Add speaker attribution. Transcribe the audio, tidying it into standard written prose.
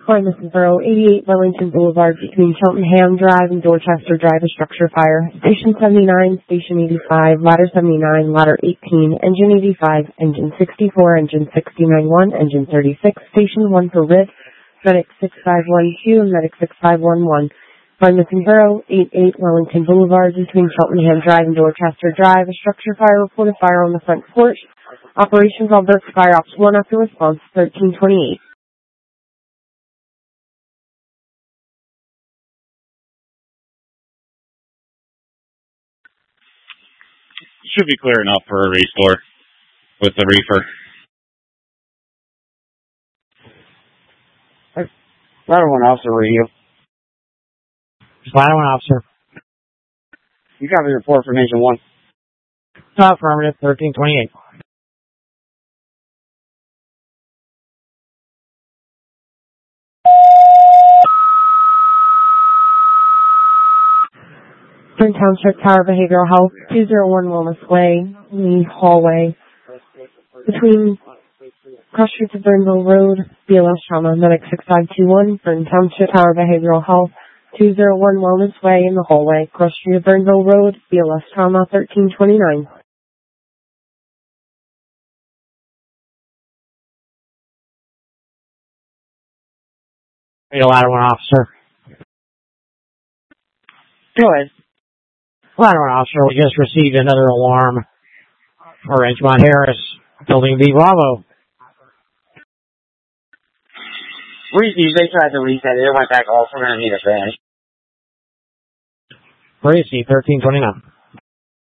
Speaker 1: Hi, Mrs. Burrow, 88 Wellington Boulevard between Cheltenham Drive and Dorchester Drive, a structure fire. Station 79, Station 85, Ladder 79, Ladder 18, Engine 85, Engine 64, Engine 691, Engine 36, Station 1 for RIF, Medic 6512, and Medic 6511. Hi, Mrs. Burrow, 88 Wellington Boulevard between Cheltenham Drive and Dorchester Drive, a structure fire. Reported fire on the front porch. Operations Alberta Fire Ops 1 after response, 1328.
Speaker 2: Should be clear enough for a restore with the reefer.
Speaker 3: Ladder 1 officer radio.
Speaker 4: Ladder 1 officer.
Speaker 3: You got the report from Engine 1.
Speaker 4: Affirmative, 1328.
Speaker 1: Burn Township Tower Behavioral Health, 201 Wellness Way, the hallway. Between Cross Streets of Burnville Road, BLS Trauma, Medic 6521, Burn Township Tower Behavioral Health, 201 Wellness Way in the hallway, Cross Street of Burnville Road, BLS Trauma, 1329.
Speaker 4: Radio Ladder 1 officer.
Speaker 3: Go ahead.
Speaker 4: Ladder 1 officer, we just received another alarm for Edgemont Harris, Building B Bravo.
Speaker 3: They tried to reset it. It went back off. We're going to need a fan.
Speaker 4: Receive 1329.